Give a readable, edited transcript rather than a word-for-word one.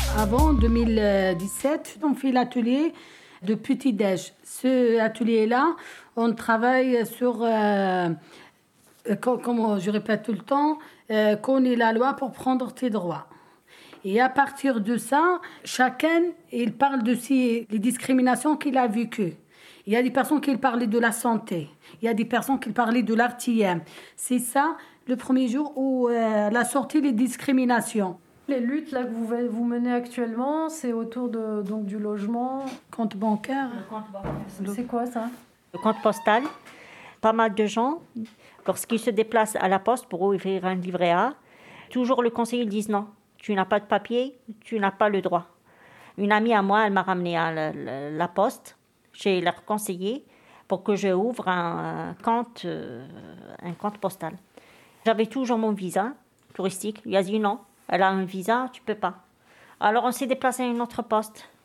Avant 2017, on fait l'atelier de petit-déj. Ce atelier-là, on travaille sur, comme je répète tout le temps, connaît la loi pour prendre tes droits. Et à partir de ça, chacun, il parle de les discriminations qu'il a vécues. Il y a des personnes qui parlaient de la santé. Il y a des personnes qui parlaient de l'ARTIM. C'est ça, le premier jour où la sortie des discriminations. Les luttes là, que vous menez actuellement, c'est autour donc, du logement. Compte bancaire. Le compte bancaire. C'est quoi ça? Le compte postal. Pas mal de gens, lorsqu'ils se déplacent à la poste pour ouvrir un livret A, toujours le conseiller dit non. Tu n'as pas de papier, tu n'as pas le droit. Une amie à moi, elle m'a ramené à la poste, chez leur conseiller, pour que je ouvre un compte postal. J'avais toujours mon visa touristique. Il a dit non, elle a un visa, tu peux pas. Alors on s'est déplacé à une autre poste.